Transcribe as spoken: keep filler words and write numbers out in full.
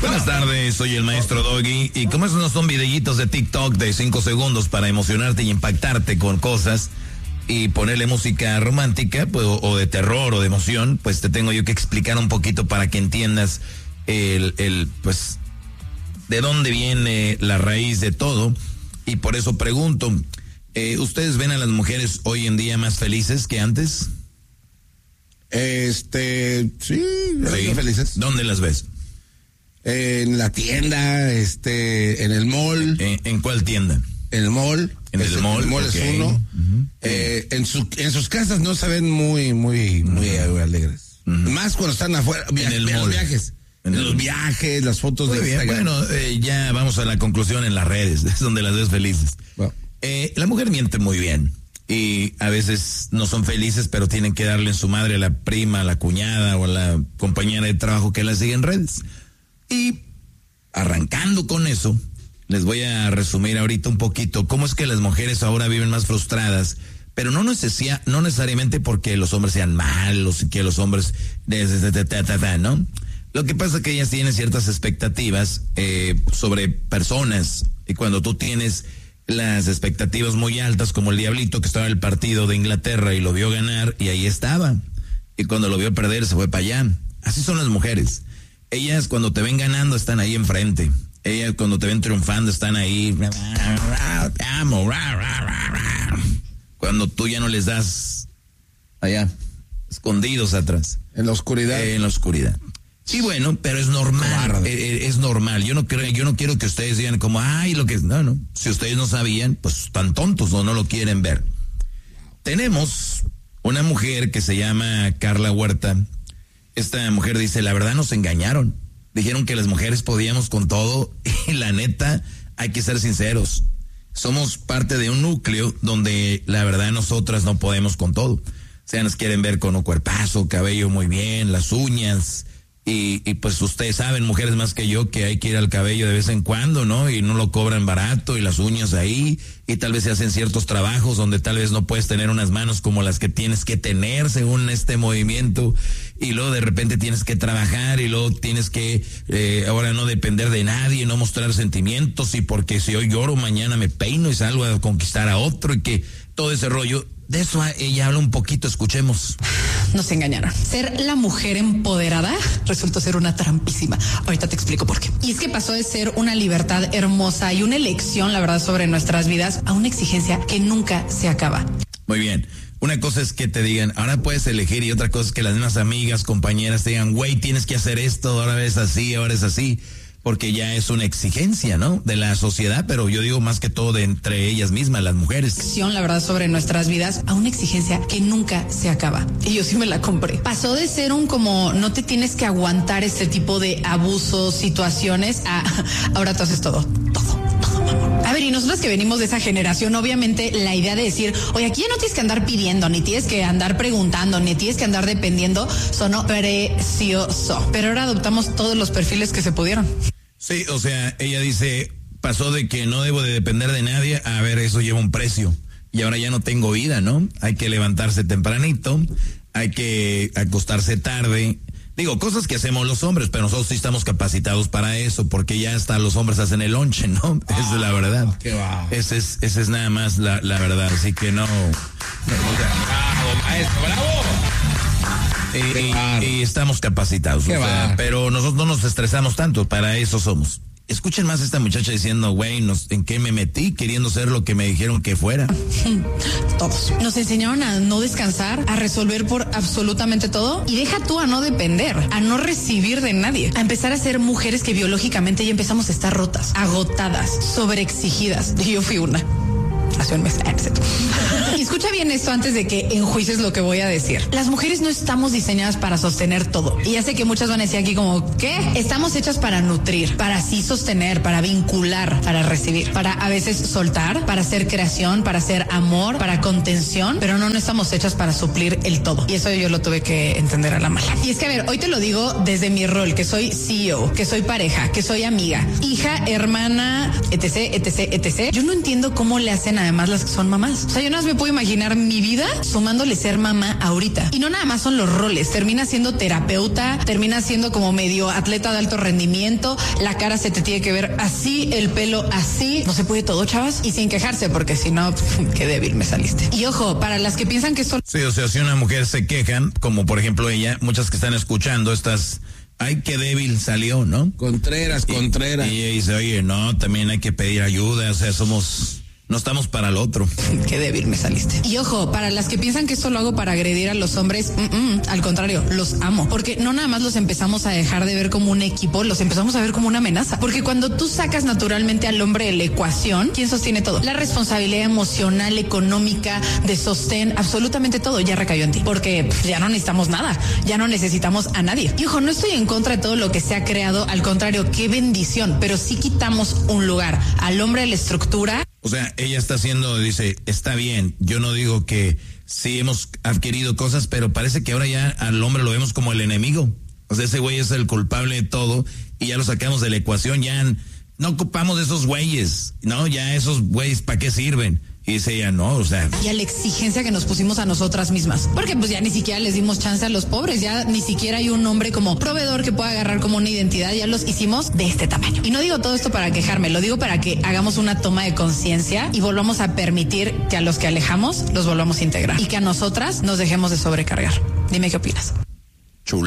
Buenas tardes, soy el maestro Doggy. Y como esos no son videitos de TikTok de cinco segundos para emocionarte y impactarte con cosas y ponerle música romántica, pues, o, o de terror o de emoción, pues te tengo yo que explicar un poquito para que entiendas el, el, pues, de dónde viene la raíz de todo. Y por eso pregunto, eh, ¿ustedes ven a las mujeres hoy en día más felices que antes? Este, sí, sí. felices. ¿Dónde las ves? En la tienda, este, en el mall. ¿En, en cuál tienda? En el mall. En el, el mall, el mall okay. es uno. Uh-huh. Eh, en, su, en sus casas no se ven muy, muy, muy uh-huh. alegres. Uh-huh. Más cuando están afuera, en el mall. Los viajes. En los viajes, las fotos muy de bien. Instagram. Bueno, eh, ya vamos a la conclusión en las redes, es donde las ves felices. Wow. Eh, la mujer miente muy bien. Y a veces no son felices, pero tienen que darle en su madre a la prima, a la cuñada o a la compañera de trabajo que la sigue en redes. Y arrancando con eso, les voy a resumir ahorita un poquito cómo es que las mujeres ahora viven más frustradas, pero no, necesia, no necesariamente porque los hombres sean malos y que los hombres... ¿no? Lo que pasa es que ellas tienen ciertas expectativas eh, sobre personas, y cuando tú tienes las expectativas muy altas, como el diablito que estaba en el partido de Inglaterra y lo vio ganar y ahí estaba, y cuando lo vio perder se fue para allá. Así son las mujeres. Ellas cuando te ven ganando están ahí enfrente, ellas cuando te ven triunfando están ahí, te amo, cuando tú ya no les das, allá, escondidos atrás, en la oscuridad, eh, en la oscuridad. Sí, bueno, pero es normal, eh, es normal. Yo no creo, yo no quiero que ustedes digan como, ay, lo que es, no, no. Si ustedes no sabían, pues están tontos o no lo quieren ver. Tenemos una mujer que se llama Carla Huerta. Esta mujer dice, la verdad nos engañaron. Dijeron que las mujeres podíamos con todo y la neta, hay que ser sinceros. Somos parte de un núcleo donde la verdad nosotras no podemos con todo. O sea, nos quieren ver con un cuerpazo, cabello muy bien, las uñas. Y, y pues ustedes saben, mujeres más que yo, que hay que ir al cabello de vez en cuando, ¿no? Y no lo cobran barato y las uñas ahí, y tal vez se hacen ciertos trabajos donde tal vez no puedes tener unas manos como las que tienes que tener según este movimiento, y luego de repente tienes que trabajar y luego tienes que eh, ahora no depender de nadie, no mostrar sentimientos, y porque si hoy lloro mañana me peino y salgo a conquistar a otro, y que todo ese rollo. De eso ella habla un poquito, escuchemos. Nos engañaron. Ser la mujer empoderada resultó ser una trampísima. Ahorita te explico por qué. Y es que pasó de ser una libertad hermosa y una elección, la verdad, sobre nuestras vidas, a una exigencia que nunca se acaba. Muy bien. Una cosa es que te digan, ahora puedes elegir, y otra cosa es que las mismas amigas, compañeras te digan, güey, tienes que hacer esto, ahora es así, ahora es así. Porque ya es una exigencia, ¿no? De la sociedad, pero yo digo más que todo de entre ellas mismas, las mujeres. La verdad, sobre nuestras vidas, a una exigencia que nunca se acaba. Y yo sí me la compré. Pasó de ser un como, no te tienes que aguantar este tipo de abusos, situaciones, a ahora tú haces todo, todo. A ver, y nosotros que venimos de esa generación, obviamente la idea de decir, oye, aquí ya no tienes que andar pidiendo, ni tienes que andar preguntando, ni tienes que andar dependiendo, sonó precioso. Pero ahora adoptamos todos los perfiles que se pudieron. Sí, o sea, ella dice, pasó de que no debo de depender de nadie, a ver, eso lleva un precio. Y ahora ya no tengo vida, ¿no? Hay que levantarse tempranito, hay que acostarse tarde. Digo, cosas que hacemos los hombres, pero nosotros sí estamos capacitados para eso, porque ya hasta los hombres hacen el lonche, ¿no? Ah, esa es la verdad. Qué va. Esa es, esa es nada más la, la verdad, así que no. Bravo, maestro, bravo. Y, y, y estamos capacitados, o sea, pero nosotros no nos estresamos tanto, para eso somos. Escuchen más a esta muchacha diciendo, güey, ¿en qué me metí? Queriendo ser lo que me dijeron que fuera. Todos. Nos enseñaron a no descansar, a resolver por absolutamente todo, y deja tú a no depender, a no recibir de nadie, a empezar a ser mujeres que biológicamente ya empezamos a estar rotas, agotadas, sobreexigidas. Y yo fui una. Hace un mes. Y escucha bien esto antes de que enjuices lo que voy a decir. Las mujeres no estamos diseñadas para sostener todo. Y ya sé que muchas van a decir aquí como, ¿qué? Estamos hechas para nutrir, para así sostener, para vincular, para recibir, para a veces soltar, para hacer creación, para hacer amor, para contención, pero no, no estamos hechas para suplir el todo. Y eso yo lo tuve que entender a la mala. Y es que, a ver, hoy te lo digo desde mi rol, que soy C E O, que soy pareja, que soy amiga, hija, hermana, etc, etc, etc. Yo no entiendo cómo le hacen a además las que son mamás. O sea, yo nada más me puedo imaginar mi vida sumándole ser mamá ahorita. Y no nada más son los roles, termina siendo terapeuta, termina siendo como medio atleta de alto rendimiento, la cara se te tiene que ver así, el pelo así, no se puede todo, chavas, y sin quejarse, porque si no, qué débil me saliste. Y ojo, para las que piensan que son... Sí, o sea, si una mujer se quejan, como por ejemplo ella, muchas que están escuchando estas... Ay, qué débil salió, ¿no? Contreras, y, Contreras. Y ella dice, oye, no, también hay que pedir ayuda, o sea, somos... No estamos para el otro. Qué débil me saliste. Y ojo, para las que piensan que esto lo hago para agredir a los hombres, mm, mm, al contrario, los amo. Porque no nada más los empezamos a dejar de ver como un equipo, los empezamos a ver como una amenaza. Porque cuando tú sacas naturalmente al hombre de la ecuación, ¿quién sostiene todo? La responsabilidad emocional, económica, de sostén, absolutamente todo ya recayó en ti. Porque pff, ya no necesitamos nada, ya no necesitamos a nadie. Y ojo, no estoy en contra de todo lo que se ha creado, al contrario, qué bendición. Pero sí quitamos un lugar al hombre de la estructura. O sea, ella está haciendo, dice, está bien, yo no digo que sí hemos adquirido cosas, pero parece que ahora ya al hombre lo vemos como el enemigo. O sea, ese güey es el culpable de todo y ya lo sacamos de la ecuación, ya no ocupamos de esos güeyes, ¿no? Ya esos güeyes, ¿para qué sirven? Y dice ella, no, o sea... Y a la exigencia que nos pusimos a nosotras mismas. Porque pues ya ni siquiera les dimos chance a los pobres, ya ni siquiera hay un hombre como proveedor que pueda agarrar como una identidad, ya los hicimos de este tamaño. Y no digo todo esto para quejarme, lo digo para que hagamos una toma de conciencia y volvamos a permitir que a los que alejamos los volvamos a integrar. Y que a nosotras nos dejemos de sobrecargar. Dime qué opinas.